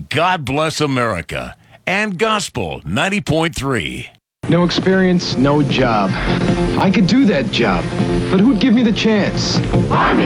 God Bless America and Gospel 90.3. No experience, no job. I could do that job, but who'd give me the chance?